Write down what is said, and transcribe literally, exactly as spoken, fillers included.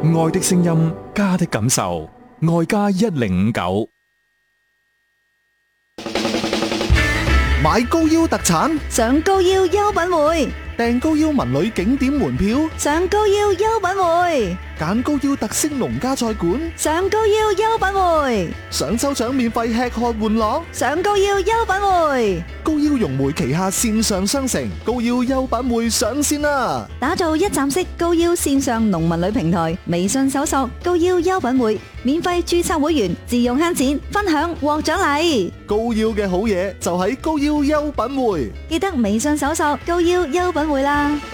愛的聲音，家的感受，愛家一零五九。 買高腰特產， 上高腰優品匯， 訂高腰文旅景點門票， 上高腰優品匯， 揀高腰特色農家菜館， 上高腰優品匯， 想抽獎免費吃喝玩樂， 上高腰優品匯。 高腰融匯旗下線上商城高腰優品匯上線啦！ 打造一站式高腰線上農民旅平台，微信搜索高腰優品匯，免費註冊會員，自用慳錢，分享獲獎勵。 高腰嘅好嘢就喺高腰優品匯， 記得微信搜索高腰優品匯啦。